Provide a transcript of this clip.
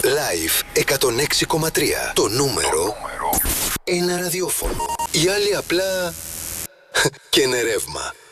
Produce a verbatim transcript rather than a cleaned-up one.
Live εκατόν έξι κόμμα τρία. Το νούμερο ένα ραδιόφωνο. Οι άλλοι απλά και είναι ρεύμα.